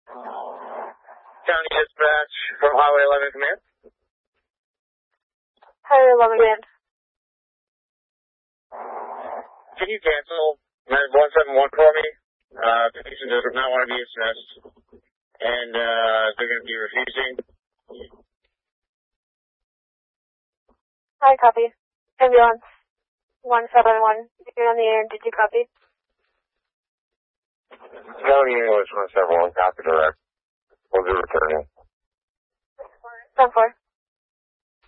County Dispatch from Highway 11 Command. Highway 11 Command. Can you cancel 171 for me? The patient does not want to be assessed, and they're going to be refusing. Hi, copy. Ambulance 171. You're on the air. Did you copy? County English 171, copy direct. We'll do returning. 10-4.